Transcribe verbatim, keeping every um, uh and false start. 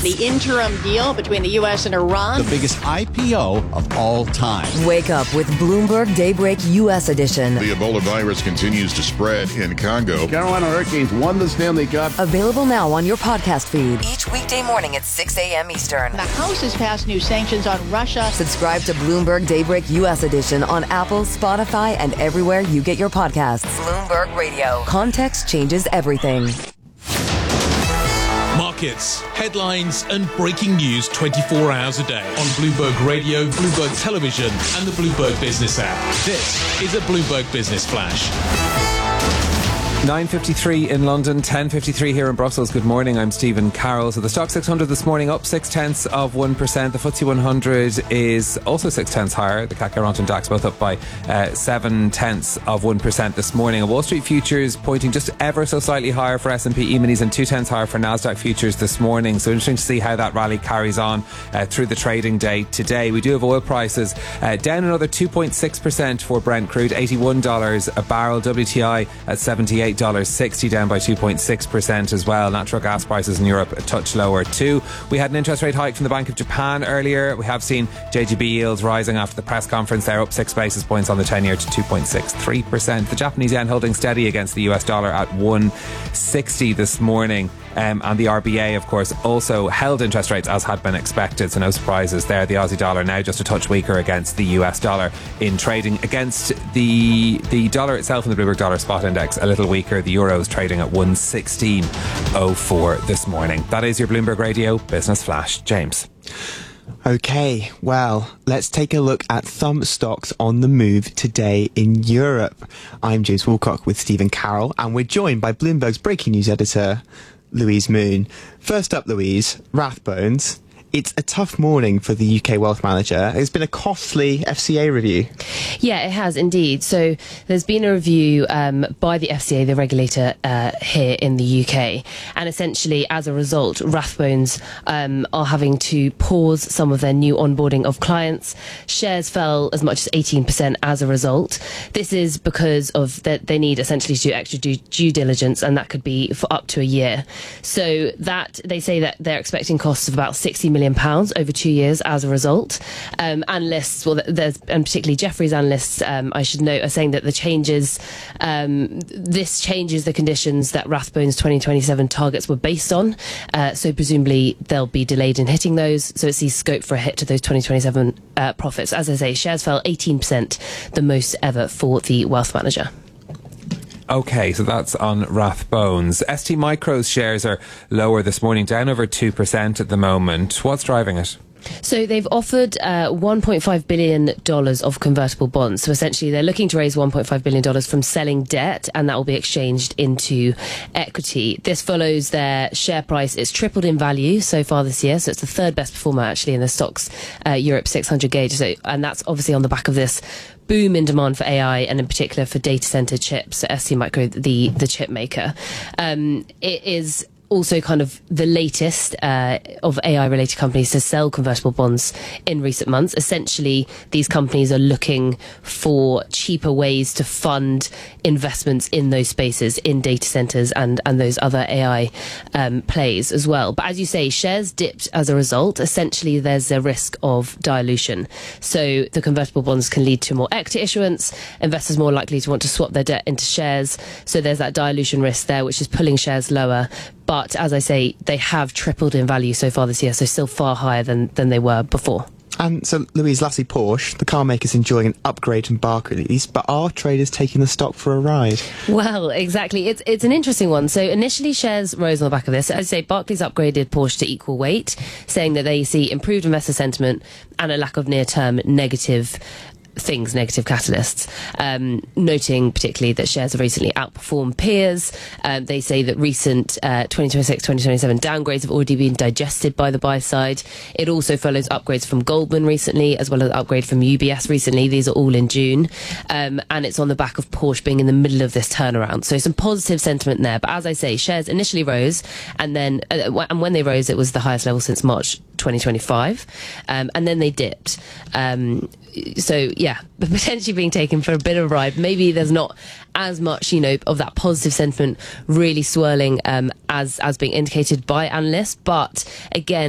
The interim deal between the U S and Iran. The biggest I P O of all time. Wake up with Bloomberg Daybreak U S edition. The Ebola virus continues to spread in Congo. Carolina Hurricanes won the Stanley Cup. Available now on your podcast feed. Each weekday morning at six a.m. Eastern. The House has passed new sanctions on Russia. Subscribe to Bloomberg Daybreak U S edition on Apple, Spotify, and everywhere you get your podcasts. Bloomberg Radio. Context changes everything. Markets, headlines, and breaking news twenty-four hours a day on Bloomberg Radio, Bloomberg Television, and the Bloomberg Business app. This is a Bloomberg Business Flash. nine fifty-three in London, ten fifty-three here in Brussels. Good morning, I'm Stephen Carroll. So the Stock six hundred this morning up six tenths of one percent. The F T S E one hundred is also six tenths higher. The C A C Garant and DAX both up by uh, seven tenths of one percent this morning. Wall Street futures pointing just ever so slightly higher for S and P E-minis and two tenths higher for Nasdaq futures this morning. So interesting to see how that rally carries on uh, through the trading day today. We do have oil prices uh, down another two point six percent for Brent crude, eighty-one dollars a barrel. W T I at seventy-eight dollars sixty, down by two point six percent as well. Natural gas prices in Europe a touch lower too. We had an interest rate hike from the Bank of Japan earlier. We have seen J G B yields rising after the press conference. They're up six basis points on the ten-year to two point six three percent. The Japanese yen holding steady against the U S dollar at one sixty this morning. Um, and the R B A, of course, also held interest rates as had been expected, so no surprises there. The Aussie dollar now just a touch weaker against the U S dollar in trading. Against the the dollar itself in the Bloomberg Dollar Spot Index, a little weaker. The euro is trading at one sixteen oh four this morning. That is your Bloomberg Radio Business Flash. James. Okay, well, let's take a look at thumb stocks on the move today in Europe. I'm James Woolcock with Stephen Carroll, and we're joined by Bloomberg's breaking news editor, Louise Moon. First up, Louise, Rathbones. It's a tough morning for the U K wealth manager. It's been a costly F C A review. Yeah, it has indeed. So there's been a review um, by the F C A, the regulator uh, here in the U K. And essentially, as a result, Rathbones um, are having to pause some of their new onboarding of clients. Shares fell as much as eighteen percent as a result. This is because of that they need essentially to do extra due, due diligence, and that could be for up to a year. So that they say that they're expecting costs of about sixty million pounds over two years as a result. Um, analysts, well, there's, and particularly Jefferies analysts, um, I should note, are saying that the changes, um, this changes the conditions that Rathbones twenty twenty-seven targets were based on. Uh, so presumably they'll be delayed in hitting those. So it sees scope for a hit to those twenty twenty-seven uh, profits. As I say, shares fell eighteen percent, the most ever for the wealth manager. Okay, so that's on Rathbones. S T Micro's shares are lower this morning, down over two percent at the moment. What's driving it? So they've offered uh, one point five billion dollars of convertible bonds. So essentially they're looking to raise one point five billion dollars from selling debt, and that will be exchanged into equity. This follows their share price. It's tripled in value so far this year. So it's the third best performer actually in the stocks uh, Europe six hundred gauge. So, and that's obviously on the back of this boom in demand for A I, and in particular for data center chips. So S T Micro, the, the chip maker. Um, it is also kind of the latest uh, of A I-related companies to sell convertible bonds in recent months. Essentially, these companies are looking for cheaper ways to fund investments in those spaces, in data centers and, and those other A I um, plays as well. But as you say, shares dipped as a result. Essentially, there's a risk of dilution. So the convertible bonds can lead to more equity issuance, investors more likely to want to swap their debt into shares. So there's that dilution risk there, which is pulling shares lower. But as I say, they have tripled in value so far this year, so still far higher than, than they were before. And so, Louise, lastly, Porsche, the car maker's enjoying an upgrade from Barclays, but are traders taking the stock for a ride? Well, exactly. It's it's an interesting one. So initially, shares rose on the back of this. As I say, Barclays upgraded Porsche to equal weight, saying that they see improved investor sentiment and a lack of near-term negative things, negative catalysts, um, noting particularly that shares have recently outperformed peers. Um, they say that recent uh, twenty twenty-six twenty twenty-seven downgrades have already been digested by the buy side. It also follows upgrades from Goldman recently, as well as an upgrade from U B S recently. These are all in June. Um, and it's on the back of Porsche being in the middle of this turnaround. So some positive sentiment there. But as I say, shares initially rose, and then uh, and when they rose, it was the highest level since March twenty twenty-five. Um, and then they dipped. Um, so yeah, potentially being taken for a bit of a ride. Maybe there's not as much, you know, of that positive sentiment really swirling um, as as being indicated by analysts. But again,